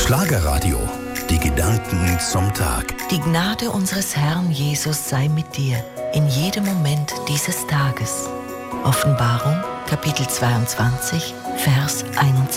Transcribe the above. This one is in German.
Schlagerradio. Die Gedanken zum Tag. Die Gnade unseres Herrn Jesus sei mit dir in jedem Moment dieses Tages. Offenbarung, Kapitel 22, Vers 21.